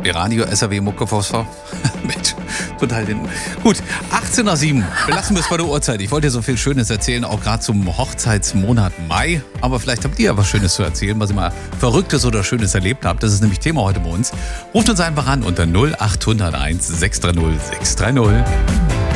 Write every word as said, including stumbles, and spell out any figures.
die Radio-S R W-Mucke-Phosphor. Mensch, total hinten. Gut, achtzehn nach sieben. Belassen wir es bei der Uhrzeit. Ich wollte dir so viel Schönes erzählen, auch gerade zum Hochzeitsmonat Mai. Aber vielleicht habt ihr ja was Schönes zu erzählen, was ihr mal Verrücktes oder Schönes erlebt habt. Das ist nämlich Thema heute bei uns. Ruft uns einfach an unter null acht null eins sechs drei null sechs drei null.